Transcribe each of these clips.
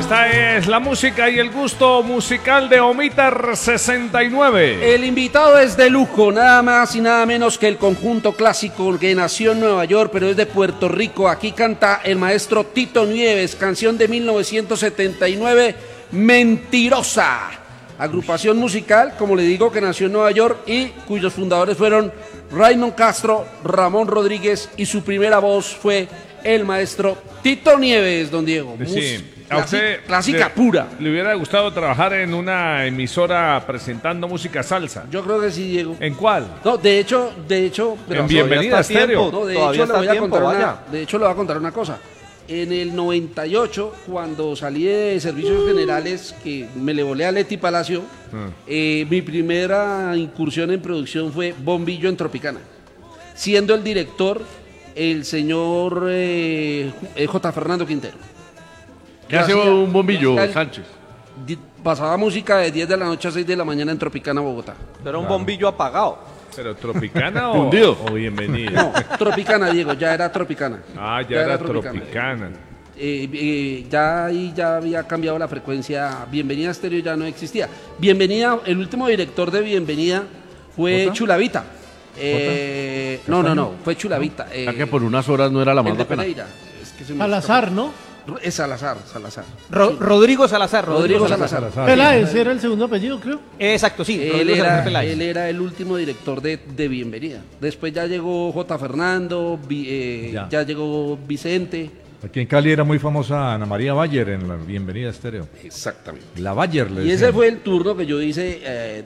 Esta es la música y el gusto musical de Omiter 69. El invitado es de lujo, nada más y nada menos que el conjunto clásico que nació en Nueva York, pero es de Puerto Rico. Aquí canta el maestro Tito Nieves, canción de 1979, Mentirosa. Agrupación musical, como le digo, que nació en Nueva York y cuyos fundadores fueron Raymond Castro, Ramón Rodríguez y su primera voz fue el maestro Tito Nieves, don Diego. Sí. ¿A usted clásica pura? ¿Le hubiera gustado trabajar en una emisora presentando música salsa? Yo creo que sí, Diego. ¿En cuál? No, de hecho, pero en Bienvenida Estéreo. No, de hecho, le voy a contar una cosa. En el 98, cuando salí de Servicios Generales, que me le volé a Leti Palacio, mi primera incursión en producción fue Bombillo en Tropicana, siendo el director el señor J. Fernando Quintero. ¿Qué hace un bombillo, Sánchez? Pasaba música de 10 de la noche a 6 de la mañana en Tropicana, Bogotá. Era un bombillo apagado. ¿Pero Tropicana o Bienvenida? No, Tropicana, Diego, ya era Tropicana. Ah, ya era Tropicana. Ya ahí ya había cambiado la frecuencia. Bienvenida Estéreo ya no existía. Bienvenida, el último director de Bienvenida fue ¿Jota? Chulavita. No, fue Chulavita. que por unas horas no era la más el de pena. Pereira. Es que se me Salazar, escapa. ¿no? Es Salazar. Rodrigo Salazar. Rodrigo Salazar. Peláez era el segundo apellido, creo. Exacto, sí. Él era el último director de Bienvenida. Después ya llegó J. Fernando, ya llegó Vicente. Aquí en Cali era muy famosa Ana María Bayer en la Bienvenida Estéreo. Exactamente. La Bayer le Y decían. ese fue el turno que yo hice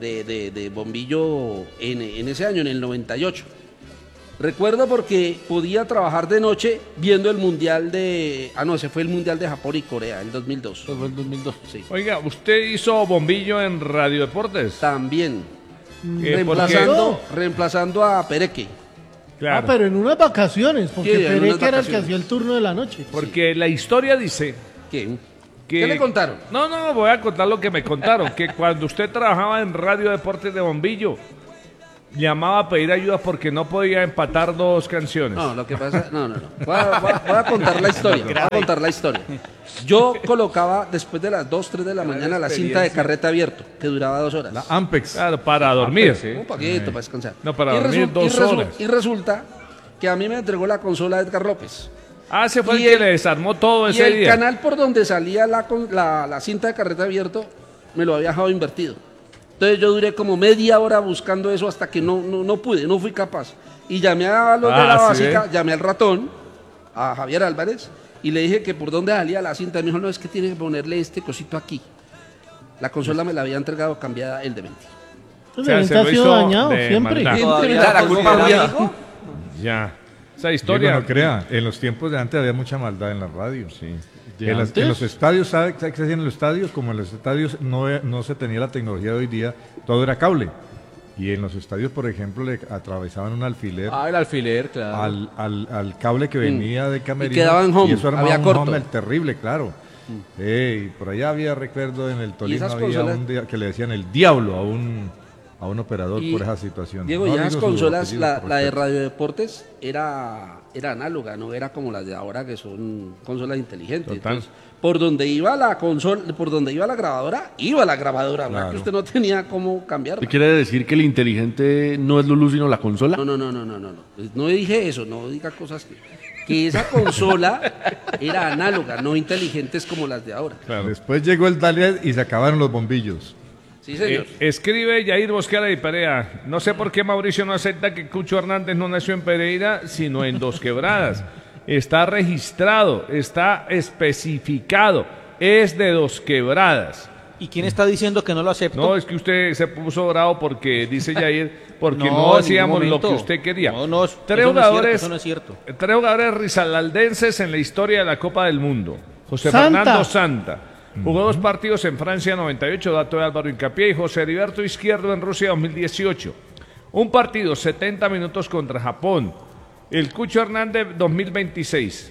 de bombillo en ese año, en el 98. Recuerdo porque podía trabajar de noche viendo el mundial de... ese fue el mundial de Japón y Corea, el 2002. Fue el 2002. Sí. Oiga, ¿usted hizo bombillo en Radio Deportes? También. ¿Por qué? Reemplazando a Pereque. Claro. Pero en unas vacaciones, porque Sí, en unas Pereque era el que vacaciones. hacía el turno de la noche. Porque la historia dice ¿Qué? que... ¿Qué le contaron? No, voy a contar lo que me contaron. Que cuando usted trabajaba en Radio Deportes de Bombillo, llamaba a pedir ayuda porque no podía empatar dos canciones. No, lo que pasa... No. Voy a contar la historia. Yo colocaba después de las 2, 3 de la mañana la cinta de carrete abierto, que duraba 2 horas. La Ampex. Claro, para dormir. Un poquito, para descansar. No, para dormir 2 horas. Y resulta que a mí me entregó la consola Edgar López. Ese fue el Y que el- le desarmó todo Y ese el día. canal por donde salía la cinta de carrete abierto me lo había dejado invertido. Entonces yo duré como media hora buscando eso hasta que no pude, no fui capaz. Y llamé a los de la ¿sí básica, ve? llamé al ratón, a Javier Álvarez, y le dije que por dónde salía la cinta. Me dijo, no, es que tiene que ponerle este cosito aquí. La consola me la había entregado cambiada el demente. El sea, evento se ha lo sido hizo dañado de siempre. maldad. Todavía la culpa Diego. de amigo. Ya. Esa Diego, historia. no crea, en los tiempos de antes había mucha maldad en la radio. Sí. ¿De En antes? los estadios, ¿sabe qué se hacía en los estadios? Como en los estadios no se tenía la tecnología de hoy día, todo era cable. Y en los estadios, por ejemplo, le atravesaban un alfiler El alfiler, claro. al cable que venía de camerino. Y quedaba en home, y eso armaba había un corto. home terrible, claro. Y por allá había, recuerdo, en el Tolima esas había consolas- un día que le decían el diablo a un operador Y, por esa situación. Diego, No ya las digo su consolas, apellido, la por de respeto. Radio Deportes era análoga, no era como las de ahora que son consolas inteligentes. Total. Entonces, por donde iba la consola, por donde iba la grabadora, ¿verdad? Claro. Que usted no tenía cómo cambiarla. ¿Qué quiere decir que el inteligente no es Lulú sino la consola? No. No dije eso, no diga cosas que esa consola era análoga, no inteligentes como las de ahora. Después llegó el Dalet y se acabaron los bombillos. Sí, señor. Escribe Yair Mosquera y Perea. No sé por qué Mauricio no acepta que Cucho Hernández no nació en Pereira, sino en Dos Quebradas. Está registrado, está especificado. Es de Dos Quebradas. ¿Y quién está diciendo que no lo acepto? No, es que usted se puso bravo porque, dice Yair, porque no, No, en ningún hacíamos lo momento. que usted quería. No, Tres jugadores, eso no es cierto. tres jugadores rizalaldenses en la historia de la Copa del Mundo. José Santa. Fernando Santa. Jugó 2 partidos en Francia 98, dato de Álvaro Hincapié, y José Heriberto Izquierdo en Rusia 2018. Un partido, 70 minutos contra Japón. El Cucho Hernández 2026.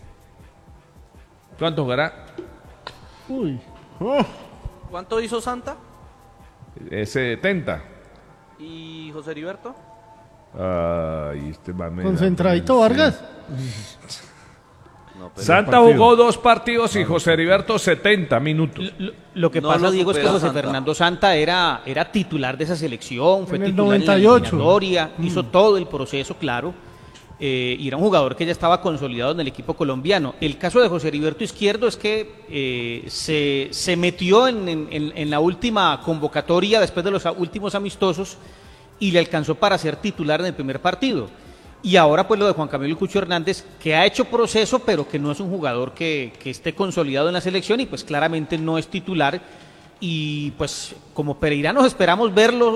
¿Cuánto jugará? Uy. ¿Cuánto hizo Santa? 70. ¿Y José Heriberto? Ay, este va medio- Concentradito Vargas. Santa jugó 2 partidos y José Heriberto 70 minutos. Lo que No pasa, lo Diego, es que supera José Santa. Fernando Santa era titular de esa selección, fue En el titular 98. en la eliminatoria, hizo todo el proceso, claro, y era un jugador que ya estaba consolidado en el equipo colombiano. El caso de José Heriberto Izquierdo es que se metió en la última convocatoria después de los últimos amistosos y le alcanzó para ser titular en el primer partido. Y ahora pues lo de Juan Camilo Cucho Hernández, que ha hecho proceso, pero que no es un jugador que esté consolidado en la selección y pues claramente no es titular. Y pues como pereiranos esperamos verlo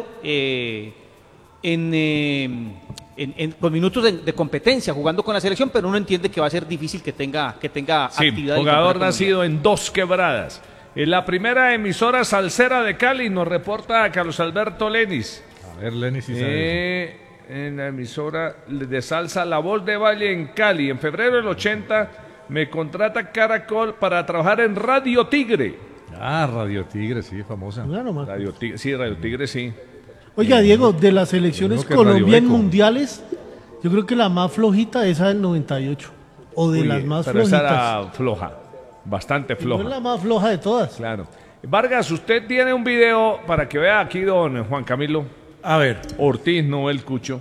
con minutos de competencia, jugando con la selección, pero uno entiende que va a ser difícil que tenga Sí, actividad. jugador nacido en Dos Quebradas. En la primera emisora salsera de Cali nos reporta Carlos Alberto Lenis. A ver, Lenny, si sabe. En la emisora de salsa La Voz de Valle en Cali. En febrero del 80 me contrata Caracol para trabajar en Radio Tigre. Ah, Radio Tigre, sí, famosa. Claro, man. Radio Tigre, sí. Oiga, Diego, de las selecciones Creo que Radio Colombia en Eco. mundiales, yo creo que la más flojita es esa del 98. O de Uy, las más pero esa flojitas. era floja, bastante No floja. es la más floja de todas. Claro. Vargas, usted tiene un video para que vea aquí, don Juan Camilo A ver. Ortiz, no el Cucho.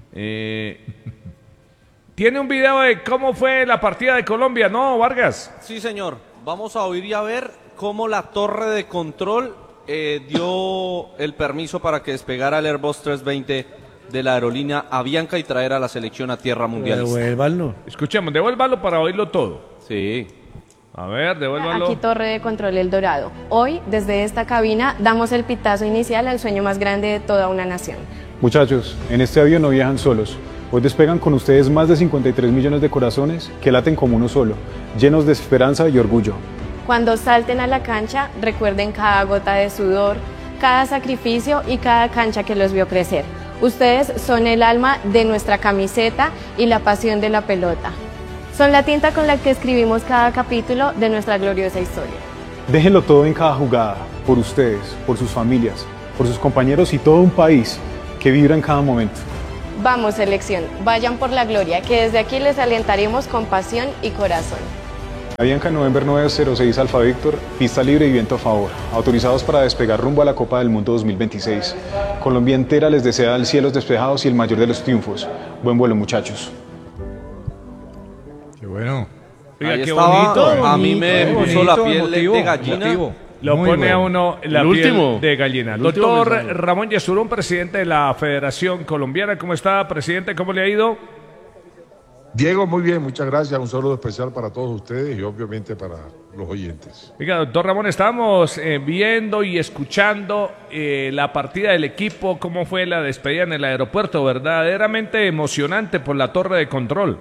Tiene un video de cómo fue la partida de Colombia, ¿no, Vargas? Sí, señor. Vamos a oír y a ver cómo la torre de control dio el permiso para que despegara el Airbus 320 de la aerolínea Avianca y traer a la selección a tierra mundialista. Escuchemos, devuélvalo para oírlo todo. Sí. A ver, devuélvalo. Aquí Torre de Control El Dorado. Hoy, desde esta cabina, damos el pitazo inicial al sueño más grande de toda una nación. Muchachos, en este avión no viajan solos. Hoy despegan con ustedes más de 53 millones de corazones que laten como uno solo, llenos de esperanza y orgullo. Cuando salten a la cancha, recuerden cada gota de sudor, cada sacrificio y cada cancha que los vio crecer. Ustedes son el alma de nuestra camiseta y la pasión de la pelota. Son la tinta con la que escribimos cada capítulo de nuestra gloriosa historia. Déjenlo todo en cada jugada, por ustedes, por sus familias, por sus compañeros y todo un país que vibra en cada momento. Vamos, selección, vayan por la gloria, que desde aquí les alentaremos con pasión y corazón. Avianca November 906 Alfa Víctor, pista libre y viento a favor, autorizados para despegar rumbo a la Copa del Mundo 2026. Colombia entera les desea el cielos despejados y el mayor de los triunfos. Buen vuelo, muchachos. Qué bueno. Oiga, Ahí qué estaba. bonito. A mí me Qué puso la bonito, piel emotivo, de gallina. emotivo. Lo Muy pone a bueno. uno la El piel último. de gallina. El último Doctor mensaje. Ramón Yesurún, presidente de la Federación Colombiana. ¿Cómo está, presidente? ¿Cómo le ha ido? Diego, muy bien, muchas gracias. Un saludo especial para todos ustedes y obviamente para los oyentes. Oiga, doctor Ramón, estamos viendo y escuchando la partida del equipo, cómo fue la despedida en el aeropuerto, verdaderamente emocionante por la torre de control.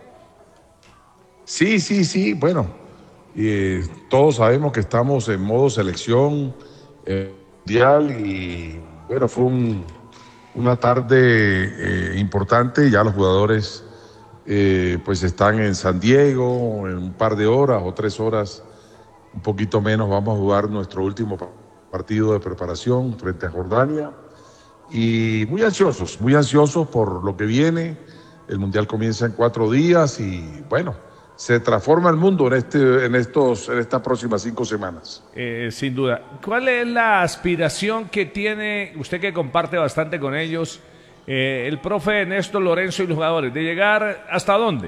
Sí, bueno, todos sabemos que estamos en modo selección mundial y bueno, fue una tarde importante, ya los jugadores pues están en San Diego, en un par de horas o 3 horas, un poquito menos, vamos a jugar nuestro último partido de preparación frente a Jordania y muy ansiosos por lo que viene. El Mundial comienza en 4 días y bueno, se transforma el mundo en estas próximas 5 semanas. Sin duda. ¿Cuál es la aspiración que tiene usted, que comparte bastante con ellos, el profe Néstor Lorenzo y los jugadores, de llegar hasta dónde?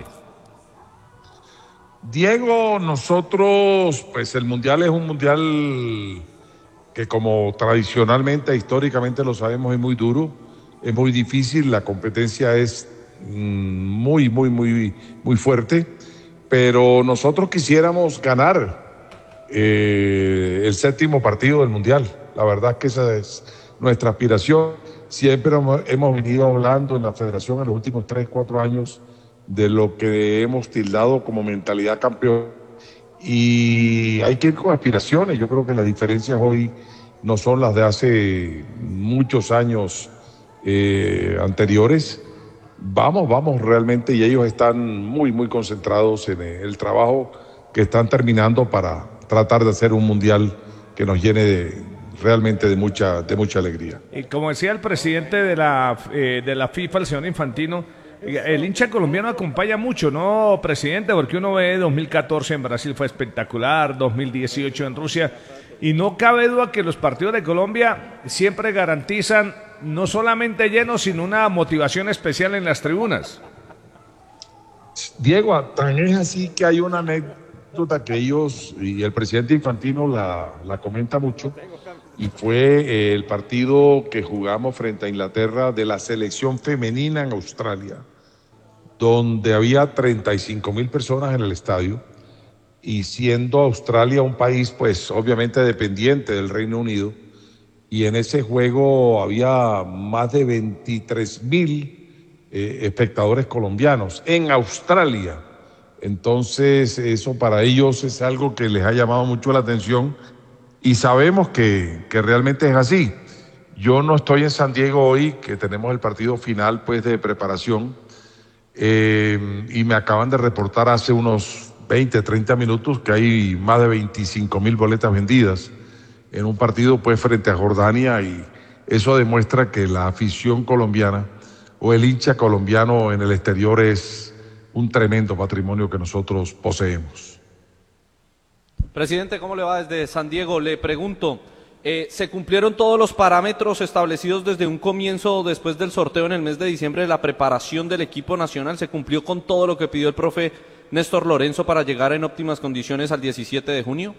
Diego, nosotros, pues el Mundial es un Mundial que como tradicionalmente, históricamente lo sabemos, es muy duro, es muy difícil, la competencia es muy fuerte, pero nosotros quisiéramos ganar el 7º partido del Mundial. La verdad que esa es nuestra aspiración. Siempre hemos venido hablando en la federación en los últimos 3-4 años de lo que hemos tildado como mentalidad campeón. Y hay que ir con aspiraciones. Yo creo que las diferencias hoy no son las de hace muchos años anteriores. Vamos realmente, y ellos están muy concentrados en el trabajo que están terminando para tratar de hacer un mundial que nos llene realmente de mucha alegría. Y como decía el presidente de la FIFA, el señor Infantino, El hincha colombiano acompaña mucho, ¿no, presidente? Porque uno ve 2014 en Brasil fue espectacular, 2018 en Rusia, y no cabe duda que los partidos de Colombia siempre garantizan no solamente llenos, sino una motivación especial en las tribunas. Diego, tan es así que hay una anécdota que ellos, y el presidente Infantino la comenta mucho, y fue el partido que jugamos frente a Inglaterra de la selección femenina en Australia, donde había 35.000 personas en el estadio, y siendo Australia un país pues obviamente dependiente del Reino Unido, y en ese juego había más de 23.000 espectadores colombianos en Australia. Entonces eso para ellos es algo que les ha llamado mucho la atención y sabemos que realmente es así. Yo no estoy en San Diego hoy, que tenemos el partido final pues de preparación, y me acaban de reportar hace unos 20, 30 minutos que hay más de 25.000 boletas vendidas en un partido pues frente a Jordania, y eso demuestra que la afición colombiana o el hincha colombiano en el exterior es un tremendo patrimonio que nosotros poseemos. Presidente, ¿cómo le va desde San Diego? Le pregunto, ¿se cumplieron todos los parámetros establecidos desde un comienzo después del sorteo en el mes de diciembre de la preparación del equipo nacional? ¿Se cumplió con todo lo que pidió el profe Néstor Lorenzo para llegar en óptimas condiciones al 17 de junio?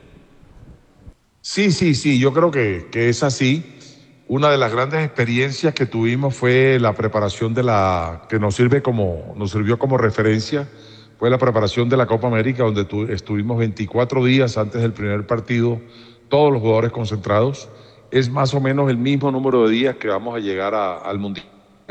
Sí, yo creo que es así. Una de las grandes experiencias que tuvimos fue la preparación de que nos sirvió como referencia, fue la preparación de la Copa América, donde estuvimos 24 días antes del primer partido, todos los jugadores concentrados. Es más o menos el mismo número de días que vamos a llegar al Mundial.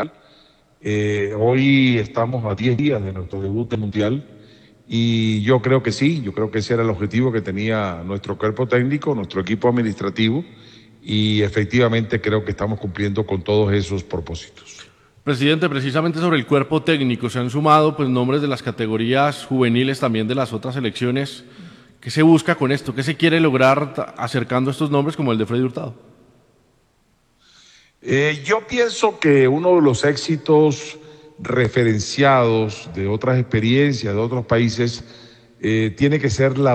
Hoy estamos a 10 días de nuestro debut del Mundial, y yo creo que sí, yo creo que ese era el objetivo que tenía nuestro cuerpo técnico, nuestro equipo administrativo, y efectivamente creo que estamos cumpliendo con todos esos propósitos. Presidente, precisamente sobre el cuerpo técnico se han sumado pues nombres de las categorías juveniles también de las otras selecciones. ¿Qué se busca con esto? ¿Qué se quiere lograr acercando estos nombres como el de Freddy Hurtado? Yo pienso que uno de los éxitos referenciados de otras experiencias de otros países tiene que ser la